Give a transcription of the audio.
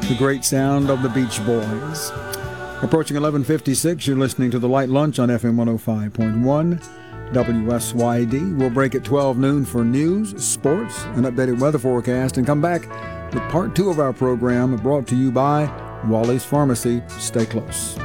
the great sound of the Beach Boys. Approaching 11:56, you're listening to The Light Lunch on FM 105.1 WSYD. We'll break at 12 noon for news, sports, an updated weather forecast, and come back with part 2 of our program brought to you by Wally's Pharmacy. Stay close.